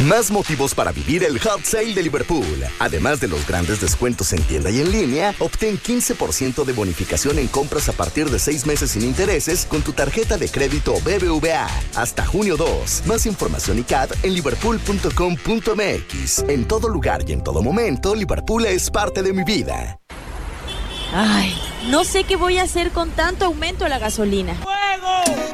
Más motivos para vivir el Hot Sale de Liverpool. Además de los grandes descuentos en tienda y en línea, obtén 15% de bonificación en compras a partir de 6 meses sin intereses con tu tarjeta de crédito BBVA. Hasta junio 2. Más información y CAD en liverpool.com.mx. En todo lugar y en todo momento, Liverpool es parte de mi vida. Ay, no sé qué voy a hacer con tanto aumento de la gasolina. ¡Fuego!